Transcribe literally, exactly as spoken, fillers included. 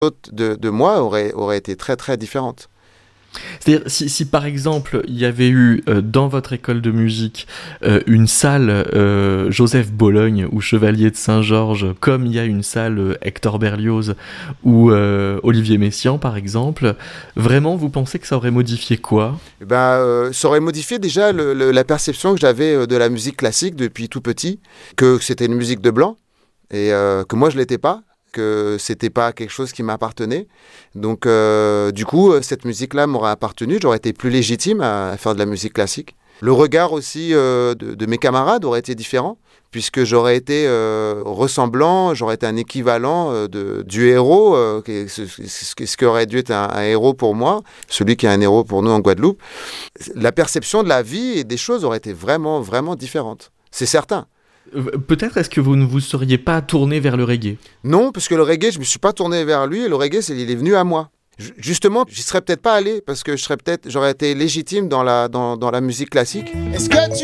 de, de moi aurait, aurait été très très différente. C'est-à-dire, si, si par exemple, il y avait eu euh, dans votre école de musique euh, une salle euh, Joseph Bologne ou Chevalier de Saint-Georges, comme il y a une salle euh, Hector Berlioz ou euh, Olivier Messiaen, par exemple, vraiment, vous pensez que ça aurait modifié quoi ? Eh ben, euh, ça aurait modifié déjà le, le, la perception que j'avais de la musique classique depuis tout petit, que c'était une musique de blanc et euh, que moi je l'étais pas, que c'était pas quelque chose qui m'appartenait. Donc, euh, du coup, cette musique-là m'aurait appartenu. J'aurais été plus légitime à, à faire de la musique classique. Le regard aussi euh, de, de mes camarades aurait été différent, puisque j'aurais été euh, ressemblant, j'aurais été un équivalent euh, de, du héros, euh, ce, ce, ce qui aurait dû être un, un héros pour moi, celui qui est un héros pour nous en Guadeloupe. La perception de la vie et des choses aurait été vraiment, vraiment différente. C'est certain. Peut-être est-ce que vous ne vous seriez pas tourné vers le reggae ? Non, parce que le reggae, je ne me suis pas tourné vers lui, et le reggae, c'est, il est venu à moi. Justement, j'y serais peut-être pas allé, parce que je serais peut-être, j'aurais été légitime dans la, dans, dans la musique classique. Est-ce que tu